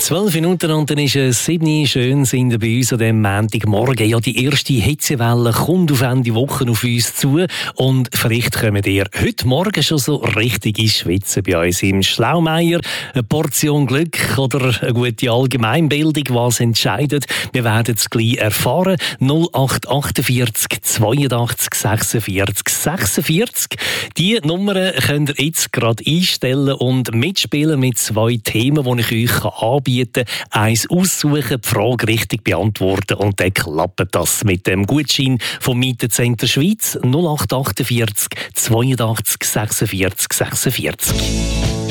12 Minuten und dann ist es 7 schön sind bei uns an diesem Montagmorgen. Ja, die erste Hitzewelle kommt auf Ende Woche auf uns zu und vielleicht kommen ihr heute Morgen schon so richtig ins Schwitzen bei uns im Schlaumeier. Eine Portion Glück oder eine gute Allgemeinbildung, was entscheidet. Wir werden es gleich erfahren. 0848 82 46 46. Die Nummern könnt ihr jetzt gerade einstellen und mitspielen mit 2 Themen, die ich euch anbieten kann. Eins aussuchen, die Frage richtig beantworten und dann klappt das mit dem Gutschein vom Mietencenter Schweiz 0848 82 46 46.